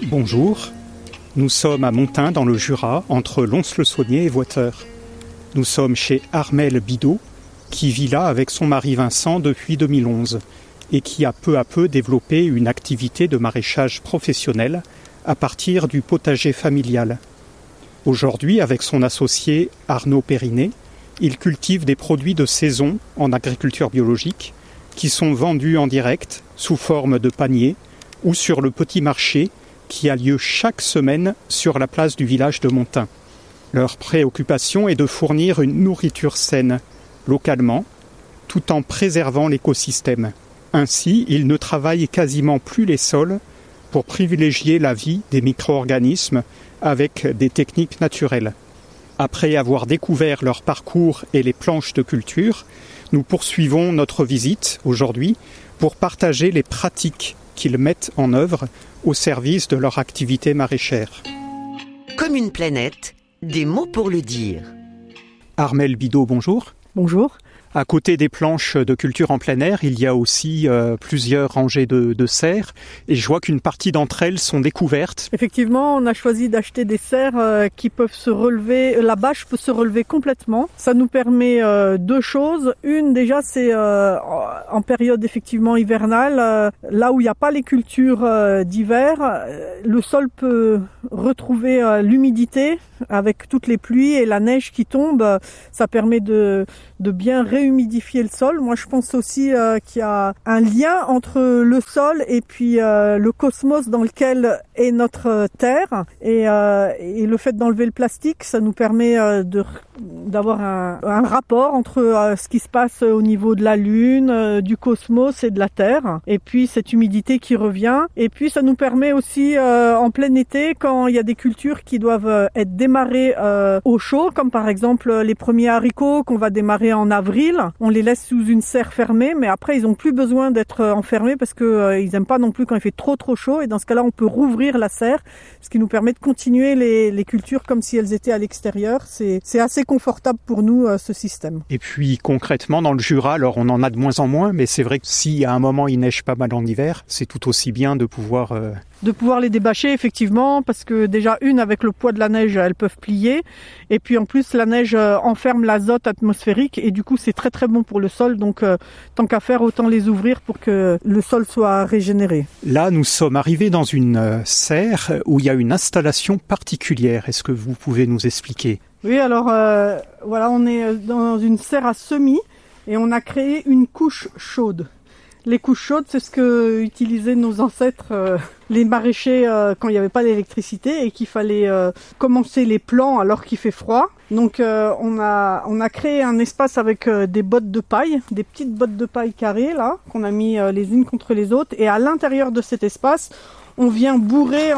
Bonjour, nous sommes à Montain dans le Jura, entre Lons-le-Saunier et Voiteur. Nous sommes chez Armelle Bidot, qui vit là avec son mari Vincent depuis 2011 et qui a peu à peu développé une activité de maraîchage professionnel à partir du potager familial. Aujourd'hui, avec son associé Arnaud Périnet, il cultive des produits de saison en agriculture biologique qui sont vendus en direct sous forme de paniers ou sur le petit marché qui a lieu chaque semaine sur la place du village de Montain. Leur préoccupation est de fournir une nourriture saine, localement, tout en préservant l'écosystème. Ainsi, ils ne travaillent quasiment plus les sols pour privilégier la vie des micro-organismes avec des techniques naturelles. Après avoir découvert leur parcours et les planches de culture, nous poursuivons notre visite aujourd'hui pour partager les pratiques qu'ils mettent en œuvre au service de leur activité maraîchère. Comme une planète, des mots pour le dire. Armelle Bidot, bonjour. Bonjour. À côté des planches de culture en plein air, il y a aussi plusieurs rangées de serres et je vois qu'une partie d'entre elles sont découvertes. Effectivement, on a choisi d'acheter des serres qui peuvent se relever. La bâche peut se relever complètement. Ça nous permet deux choses. Une, déjà, c'est en période effectivement hivernale, là où il n'y a pas les cultures d'hiver, le sol peut retrouver l'humidité avec toutes les pluies et la neige qui tombe. Ça permet de bien réhumidifier le sol. Moi, je pense aussi qu'il y a un lien entre le sol et puis le cosmos dans lequel est notre terre. Et le fait d'enlever le plastique, ça nous permet d'avoir un rapport entre ce qui se passe au niveau de la Lune, du cosmos et de la Terre. Et puis, cette humidité qui revient. Et puis, ça nous permet aussi, en plein été, quand il y a des cultures qui doivent être démarrées au chaud, comme par exemple les premiers haricots qu'on va démarrer en avril, on les laisse sous une serre fermée, mais après ils n'ont plus besoin d'être enfermés parce que ils n'aiment pas non plus quand il fait trop chaud, et dans ce cas-là on peut rouvrir la serre, ce qui nous permet de continuer les cultures comme si elles étaient à l'extérieur. C'est assez confortable pour nous ce système. Et puis concrètement dans le Jura, alors on en a de moins en moins, mais c'est vrai que si à un moment il neige pas mal en hiver, c'est tout aussi bien de pouvoir les débâcher effectivement, parce que déjà avec le poids de la neige, elles peuvent plier, et puis en plus la neige enferme l'azote atmosphérique et du coup c'est très très bon pour le sol, donc tant qu'à faire autant les ouvrir pour que le sol soit régénéré. Là nous sommes arrivés dans une serre où il y a une installation particulière, est-ce que vous pouvez nous expliquer ? Oui, alors voilà, on est dans une serre à semis et on a créé une couche chaude. Les couches chaudes, c'est ce que utilisaient nos ancêtres, les maraîchers, quand il n'y avait pas d'électricité et qu'il fallait commencer les plants alors qu'il fait froid. Donc on a créé un espace avec des bottes de paille, des petites bottes de paille carrées là, qu'on a mis les unes contre les autres. Et à l'intérieur de cet espace, on vient bourrer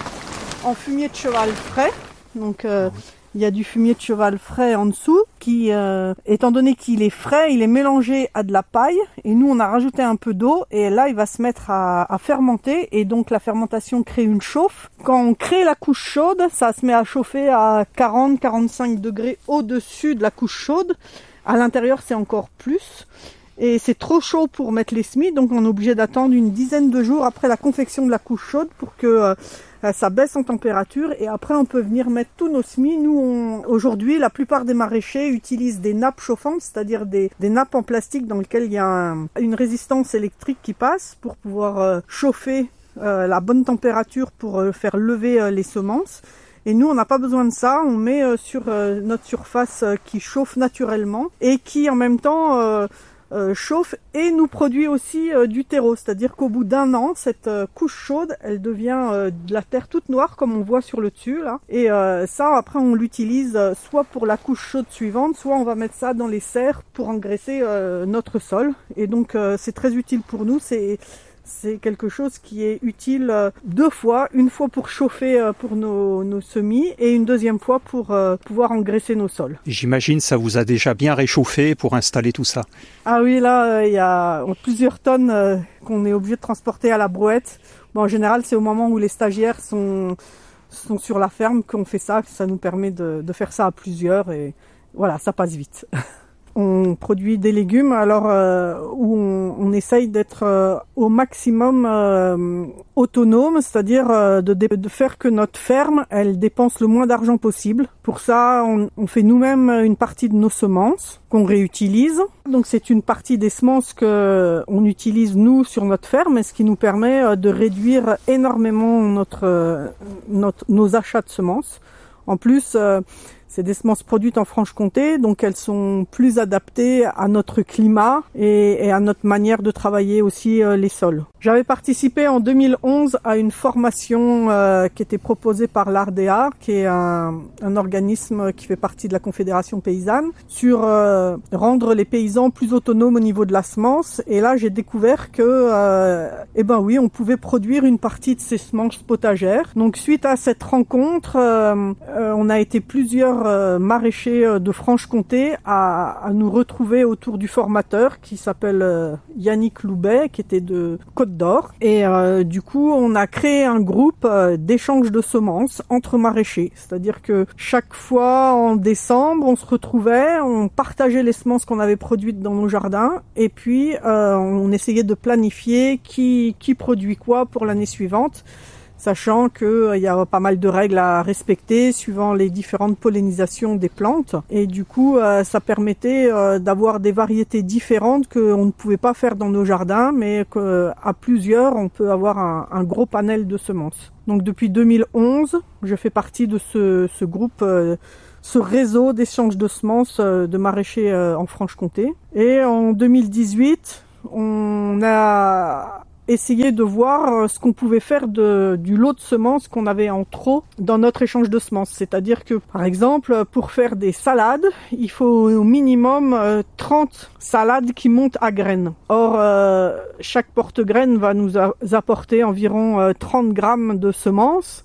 en fumier de cheval frais. Donc il y a du fumier de cheval frais en dessous qui, étant donné qu'il est frais, il est mélangé à de la paille. Et nous, on a rajouté un peu d'eau et là, il va se mettre à fermenter. Et donc, la fermentation crée une chauffe. Quand on crée la couche chaude, ça se met à chauffer à 40-45 degrés au-dessus de la couche chaude. À l'intérieur, c'est encore plus. Et c'est trop chaud pour mettre les semis, donc on est obligé d'attendre une dizaine de jours après la confection de la couche chaude pour que ça baisse en température, et après on peut venir mettre tous nos semis. Nous, aujourd'hui, la plupart des maraîchers utilisent des nappes chauffantes, c'est-à-dire des nappes en plastique dans lesquelles il y a une résistance électrique qui passe pour pouvoir chauffer la bonne température pour faire lever les semences. Et nous, on n'a pas besoin de ça, on met sur notre surface qui chauffe naturellement et qui en même temps chauffe et nous produit aussi du terreau, c'est-à-dire qu'au bout d'un an, cette couche chaude, elle devient de la terre toute noire comme on voit sur le dessus là. Et ça, après, on l'utilise soit pour la couche chaude suivante, soit on va mettre ça dans les serres pour engraisser notre sol. Et donc, c'est très utile pour nous. C'est quelque chose qui est utile deux fois, une fois pour chauffer pour nos semis et une deuxième fois pour pouvoir engraisser nos sols. J'imagine ça vous a déjà bien réchauffé pour installer tout ça. Ah oui, là, il y a plusieurs tonnes qu'on est obligé de transporter à la brouette. Bon, en général, c'est au moment où les stagiaires sont sur la ferme qu'on fait ça. Ça nous permet de faire ça à plusieurs et voilà, ça passe vite. on produit des légumes, alors où on essaye d'être au maximum autonome, c'est-à-dire de faire que notre ferme, elle dépense le moins d'argent possible. Pour ça, on fait nous-mêmes une partie de nos semences qu'on réutilise. Donc c'est une partie des semences que on utilise nous sur notre ferme, et ce qui nous permet de réduire énormément nos achats de semences. En plus, c'est des semences produites en Franche-Comté, donc elles sont plus adaptées à notre climat et à notre manière de travailler aussi les sols. J'avais participé en 2011 à une formation qui était proposée par l'ARDEA, qui est un organisme qui fait partie de la Confédération paysanne, sur rendre les paysans plus autonomes au niveau de la semence. Et là, j'ai découvert que, oui, on pouvait produire une partie de ces semences potagères. Donc, suite à cette rencontre, on a été plusieurs maraîchers de Franche-Comté à nous retrouver autour du formateur qui s'appelle Yannick Loubet, qui était de Côte-d'Or. Et du coup, on a créé un groupe d'échange de semences entre maraîchers. C'est-à-dire que chaque fois en décembre, on se retrouvait, on partageait les semences qu'on avait produites dans nos jardins, et puis on essayait de planifier qui produit quoi pour l'année suivante, sachant qu'il y a pas mal de règles à respecter suivant les différentes pollinisations des plantes. Et du coup, ça permettait d'avoir des variétés différentes qu'on ne pouvait pas faire dans nos jardins, mais qu'à plusieurs, on peut avoir un gros panel de semences. Donc depuis 2011, je fais partie de ce groupe, ce réseau d'échange de semences de maraîchers en Franche-Comté. Et en 2018, on a essayer de voir ce qu'on pouvait faire du lot de semences qu'on avait en trop dans notre échange de semences. C'est-à-dire que, par exemple, pour faire des salades, il faut au minimum 30 salades qui montent à graines. Or, chaque porte-graine va nous apporter environ 30 grammes de semences.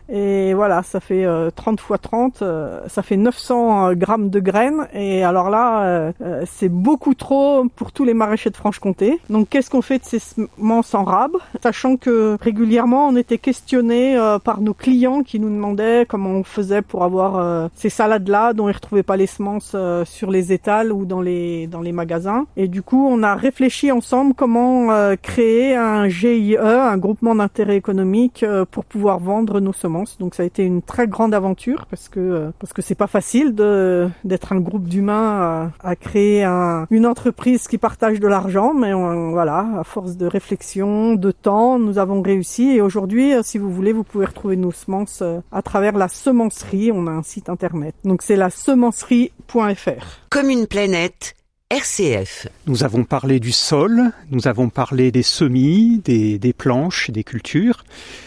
Et voilà, ça fait 30 x 30, ça fait 900 grammes de graines. Et alors là, c'est beaucoup trop pour tous les maraîchers de Franche-Comté. Donc qu'est-ce qu'on fait de ces semences en rab? Sachant que régulièrement, on était questionné par nos clients qui nous demandaient comment on faisait pour avoir ces salades-là dont ils ne retrouvaient pas les semences sur les étals ou dans les magasins. Et du coup, on a réfléchi ensemble comment créer un GIE, un groupement d'intérêt économique, pour pouvoir vendre nos semences. Donc ça a été une très grande aventure parce que c'est pas facile d'être un groupe d'humains à créer une entreprise qui partage de l'argent, mais voilà, à force de réflexion, de temps, nous avons réussi. Et aujourd'hui, si vous voulez, vous pouvez retrouver nos semences à travers la semencerie. On a un site internet, donc c'est la semencerie.fr. Comme une planète, RCF. Nous avons parlé du sol, nous avons parlé des semis, des planches, des cultures.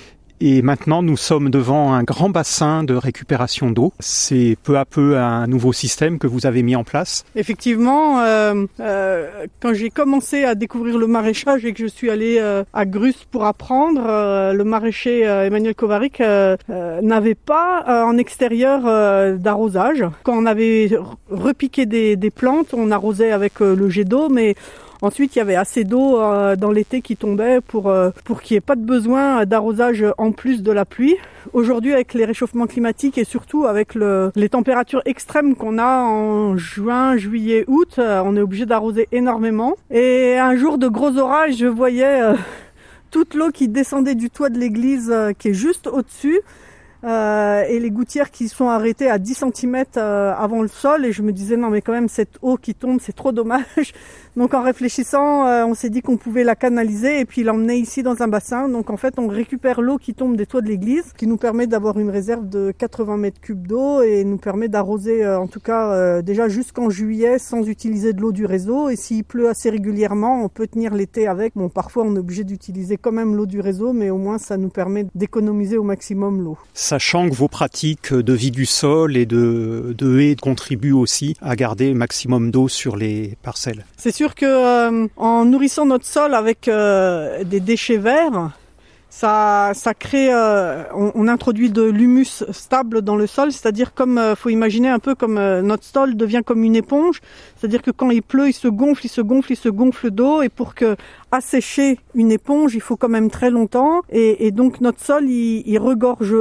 Et maintenant, nous sommes devant un grand bassin de récupération d'eau. C'est peu à peu un nouveau système que vous avez mis en place. Effectivement, quand j'ai commencé à découvrir le maraîchage et que je suis allée à Grus pour apprendre, le maraîcher Emmanuel Kovarik n'avait pas en extérieur d'arrosage. Quand on avait repiqué des plantes, on arrosait avec le jet d'eau, mais ensuite, il y avait assez d'eau dans l'été qui tombait pour qu'il n'y ait pas de besoin d'arrosage en plus de la pluie. Aujourd'hui, avec les réchauffements climatiques et surtout avec les températures extrêmes qu'on a en juin, juillet, août, on est obligé d'arroser énormément. Et un jour de gros orages, je voyais toute l'eau qui descendait du toit de l'église qui est juste au-dessus. Et les gouttières qui sont arrêtées à 10 cm avant le sol, et je me disais non mais quand même cette eau qui tombe, c'est trop dommage. Donc en réfléchissant, on s'est dit qu'on pouvait la canaliser et puis l'emmener ici dans un bassin. Donc en fait on récupère l'eau qui tombe des toits de l'église, qui nous permet d'avoir une réserve de 80 mètres cubes d'eau et nous permet d'arroser en tout cas déjà jusqu'en juillet sans utiliser de l'eau du réseau. Et s'il pleut assez régulièrement, on peut tenir l'été avec. Bon, parfois on est obligé d'utiliser quand même l'eau du réseau, mais au moins ça nous permet d'économiser au maximum l'eau. Sachant que vos pratiques de vie du sol et de haies contribuent aussi à garder le maximum d'eau sur les parcelles. C'est sûr que en nourrissant notre sol avec des déchets verts, ça crée, on introduit de l'humus stable dans le sol, c'est-à-dire faut imaginer un peu comme notre sol devient comme une éponge, c'est-à-dire que quand il pleut, il se gonfle d'eau, et pour que assécher une éponge, il faut quand même très longtemps. Et donc notre sol, il regorge,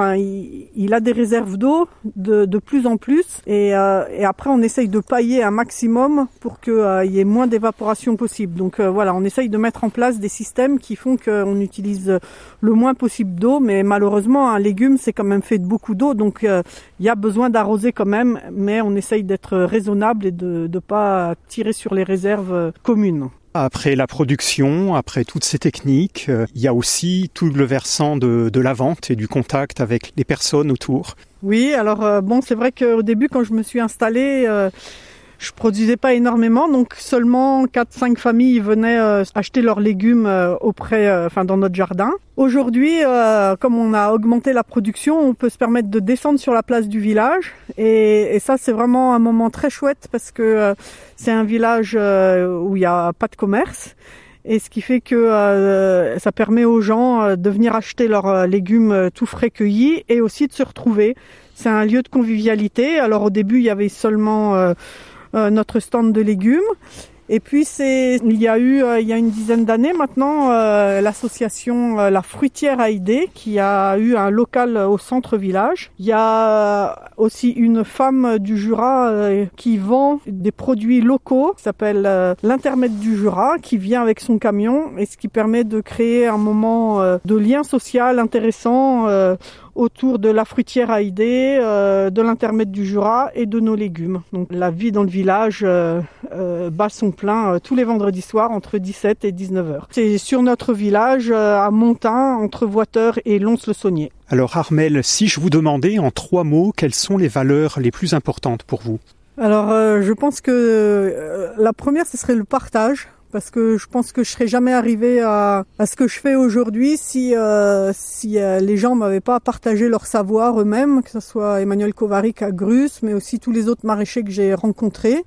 il a des réserves d'eau de plus en plus. Et après, on essaye de pailler un maximum pour qu'il y ait moins d'évaporation possible. Donc voilà, on essaye de mettre en place des systèmes qui font qu'on utilise le moins possible d'eau. Mais malheureusement, un légume, c'est quand même fait de beaucoup d'eau. Donc il y a besoin d'arroser quand même, mais on essaye d'être raisonnable et de ne pas tirer sur les réserves communes. Après la production, après toutes ces techniques, il y a aussi tout le versant de la vente et du contact avec les personnes autour. Oui, alors c'est vrai qu'au début, quand je me suis installée, je produisais pas énormément, donc seulement 4-5 familles venaient acheter leurs légumes dans notre jardin. Aujourd'hui, comme on a augmenté la production, on peut se permettre de descendre sur la place du village. Et ça, c'est vraiment un moment très chouette parce que c'est un village où il n'y a pas de commerce. Et ce qui fait que ça permet aux gens de venir acheter leurs légumes tout frais cueillis et aussi de se retrouver. C'est un lieu de convivialité. Alors au début, il y avait seulement notre stand de légumes. Et puis il y a une dizaine d'années maintenant l'association La Fruitière Haïdé qui a eu un local au centre-village. Il y a aussi une femme du Jura qui vend des produits locaux, qui s'appelle l'Intermède du Jura, qui vient avec son camion et ce qui permet de créer un moment de lien social intéressant autour de la fruitière Haïdé, de l'Intermède du Jura et de nos légumes. Donc la vie dans le village bat son plein tous les vendredis soirs entre 17 et 19h. C'est sur notre village à Montin, entre Voiteur et Lons-le-Saunier. Alors Armelle, si je vous demandais en 3 mots, quelles sont les valeurs les plus importantes pour vous ? Alors je pense que la première, ce serait le partage. Parce que je pense que je serais jamais arrivée à ce que je fais aujourd'hui si les gens m'avaient pas partagé leur savoir eux-mêmes, que ce soit Emmanuel Kovarik à Grus, mais aussi tous les autres maraîchers que j'ai rencontrés.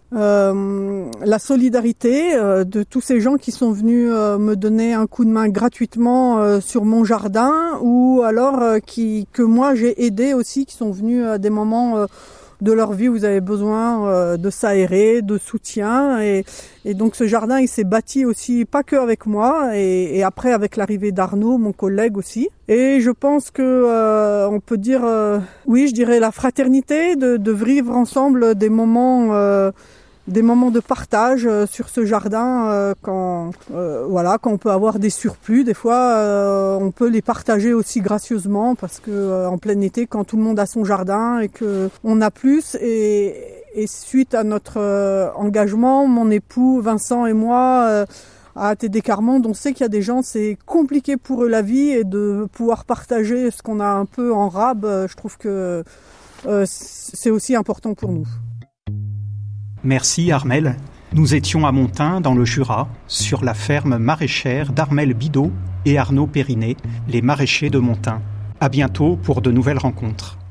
La solidarité de tous ces gens qui sont venus me donner un coup de main gratuitement sur mon jardin, ou alors que moi j'ai aidé aussi, qui sont venus à des moments de leur vie où vous avez besoin de s'aérer, de soutien, et donc ce jardin il s'est bâti aussi pas que avec moi et après avec l'arrivée d'Arnaud, mon collègue aussi. Et je pense que on peut dire oui, je dirais la fraternité, de vivre ensemble des moments de partage sur ce jardin quand on peut avoir des surplus. Des fois, on peut les partager aussi gracieusement parce que en plein été, quand tout le monde a son jardin et que on a plus, et suite à notre engagement, mon époux Vincent et moi à ATD Carmonde, on sait qu'il y a des gens, c'est compliqué pour eux la vie, et de pouvoir partager ce qu'on a un peu en rab, je trouve que c'est aussi important pour nous. Merci Armelle. Nous étions à Montin, dans le Jura, sur la ferme maraîchère d'Armelle Bidot et Arnaud Périnet, les maraîchers de Montin. À bientôt pour de nouvelles rencontres.